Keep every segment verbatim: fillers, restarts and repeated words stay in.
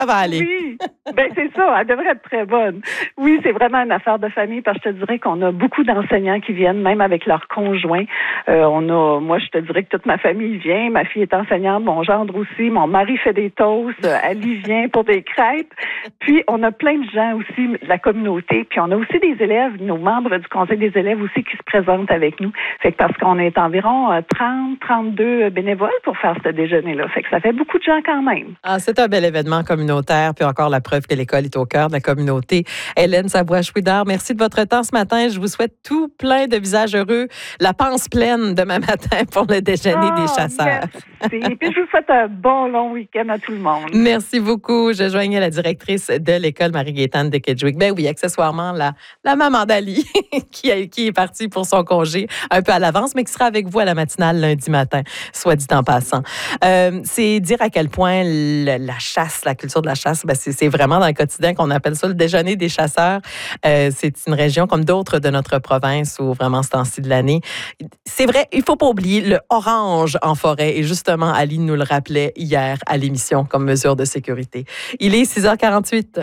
Ça va aller. Oui, ben c'est ça, elle devrait être très bonne. Oui, c'est vraiment une affaire de famille parce que je te dirais qu'on a beaucoup d'enseignants qui viennent, même avec leurs conjoints. Euh, on a, moi, je te dirais que toute ma famille vient. Ma fille est enseignante, mon gendre aussi, mon mari fait des toasts, Ali vient pour des crêpes. Puis, on a plein de gens aussi de la communauté. Puis, on a aussi des élèves, nos membres du conseil des élèves aussi qui se présentent avec nous. Fait que parce qu'on est environ trente, trente-deux bénévoles pour faire ce déjeuner-là. Fait que ça fait beaucoup de gens quand même. Ah, c'est un bel événement communautaire, puis encore la preuve que l'école est au cœur de la communauté. Hélène Savoie-Chouinard, merci de votre temps ce matin. Je vous souhaite tout plein de visages heureux, la panse pleine demain matin pour le déjeuner oh, des chasseurs. Merci. Puis je vous souhaite un bon long week-end à tout le monde. Merci beaucoup. Je joignais la directrice de l'école Marie-Gaétane de Kedgewick. Ben oui, accessoirement, la, la maman d'Ali qui, a, qui est partie pour son congé un peu à l'avance, mais qui sera avec vous à la matinale lundi matin, soit dit en passant. Euh, c'est dire à quel point le, la chasse, la culture de la chasse, ben c'est, c'est vraiment dans le quotidien qu'on appelle ça le déjeuner des chasseurs. Euh, c'est une région comme d'autres de notre province où vraiment ce temps-ci de l'année. C'est vrai, il ne faut pas oublier le orange en forêt. Et justement, Ali nous le rappelait hier à l'émission comme mesure de sécurité. Il est six heures quarante-huit.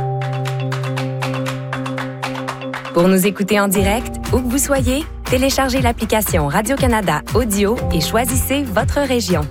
Pour nous écouter en direct, où que vous soyez, téléchargez l'application Radio-Canada Audio et choisissez votre région.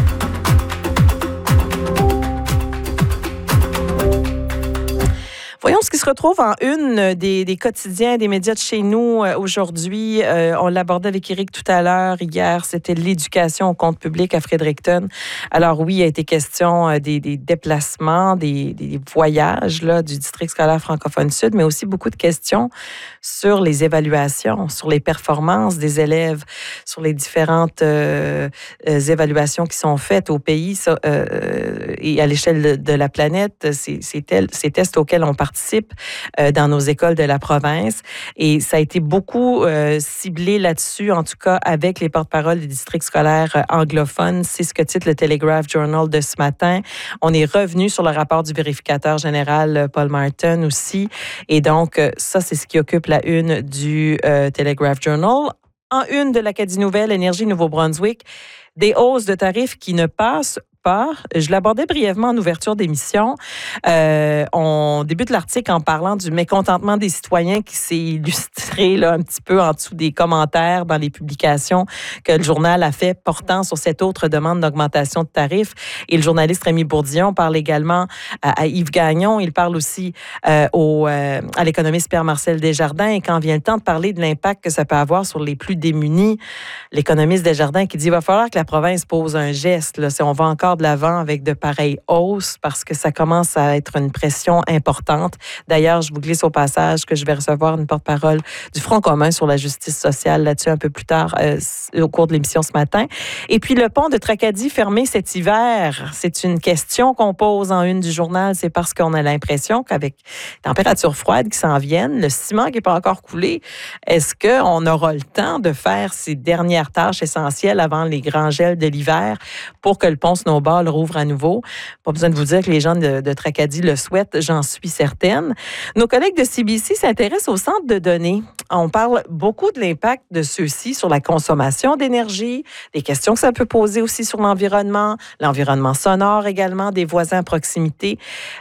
Voyons ce qui se retrouve en une des, des quotidiens, des médias de chez nous euh, aujourd'hui. Euh, on l'abordait avec Éric tout à l'heure. Hier, c'était l'éducation au compte public à Fredericton. Alors oui, il a été question euh, des, des déplacements, des, des voyages là, du district scolaire francophone sud, mais aussi beaucoup de questions sur les évaluations, sur les performances des élèves, sur les différentes euh, euh, évaluations qui sont faites au pays ça, euh, et à l'échelle de, de la planète. C'est, c'est tel, ces tests auxquels on participe euh, dans nos écoles de la province. Et ça a été beaucoup euh, ciblé là-dessus, en tout cas avec les porte-paroles des districts scolaires euh, anglophones. C'est ce que titre le Telegraph Journal de ce matin. On est revenu sur le rapport du vérificateur général euh, Paul Martin aussi. Et donc, euh, ça, c'est ce qui occupe la une du euh, Telegraph Journal. En une de l'Acadie Nouvelle, Énergie Nouveau-Brunswick, des hausses de tarifs qui ne passent pas. Je l'abordais brièvement en ouverture d'émission. Euh, on débute l'article en parlant du mécontentement des citoyens qui s'est illustré là, un petit peu en dessous des commentaires dans les publications que le journal a fait portant sur cette autre demande d'augmentation de tarifs. Et le journaliste Rémi Bourdillon parle également à, à Yves Gagnon. Il parle aussi euh, au, euh, à l'économiste Pierre-Marcel Desjardins. Et quand vient le temps de parler de l'impact que ça peut avoir sur les plus démunis, l'économiste Desjardins qui dit qu'il va falloir que la province pose un geste. Là, si on va encore de l'avant avec de pareilles hausses parce que ça commence à être une pression importante. D'ailleurs, je vous glisse au passage que je vais recevoir une porte-parole du Front commun sur la justice sociale là-dessus un peu plus tard euh, au cours de l'émission ce matin. Et puis, le pont de Tracadie fermé cet hiver, c'est une question qu'on pose en une du journal. C'est parce qu'on a l'impression qu'avec températures froides qui s'en viennent, le ciment qui n'est pas encore coulé, est-ce qu'on aura le temps de faire ces dernières tâches essentielles avant les grands gels de l'hiver pour que le pont Snowball rouvre à nouveau? Pas besoin de vous dire que les gens de, de Tracadie le souhaitent, j'en suis certaine. Nos collègues de C B C s'intéressent au centre de données. On parle beaucoup de l'impact de ceux-ci sur la consommation d'énergie, des questions que ça peut poser aussi sur l'environnement, l'environnement sonore également, des voisins à proximité.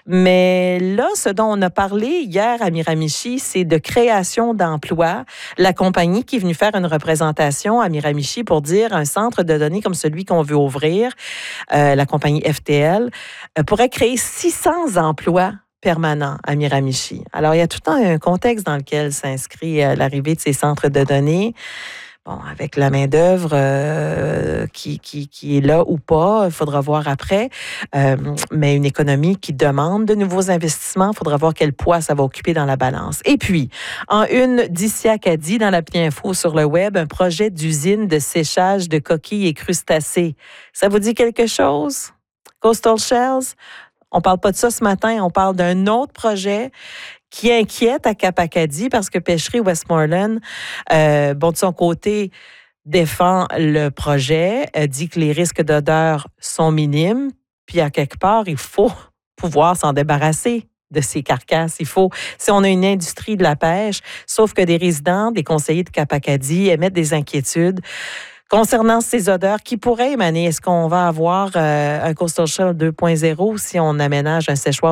Mais là, ce dont on a parlé hier à Miramichi, c'est de création d'emplois. La compagnie qui est venue faire une représentation à Miramichi pour dire un centre de données comme celui qu'on veut ouvrir, euh, la compagnie F T L, euh, pourrait créer six cents emplois permanents à Miramichi. Alors, il y a tout un contexte dans lequel s'inscrit euh, l'arrivée de ces centres de données. Bon, avec la main-d'œuvre euh, qui, qui, qui est là ou pas, il faudra voir après. Euh, mais une économie qui demande de nouveaux investissements, il faudra voir quel poids ça va occuper dans la balance. Et puis, en une d'ici Acadie, dans l'appli Info sur le web, un projet d'usine de séchage de coquilles et crustacés. Ça vous dit quelque chose? Coastal Shells? On ne parle pas de ça ce matin, on parle d'un autre projet qui inquiète à Cap-Acadie parce que Pêcherie Westmoreland, euh, bon, de son côté, défend le projet, euh, dit que les risques d'odeur sont minimes, puis à quelque part, il faut pouvoir s'en débarrasser de ces carcasses. Il faut, si on a une industrie de la pêche, sauf que des résidents, des conseillers de Cap-Acadie émettent des inquiétudes concernant ces odeurs qui pourraient émaner. Est-ce qu'on va avoir euh, un Coastal Shell deux point zéro si on aménage un séchoir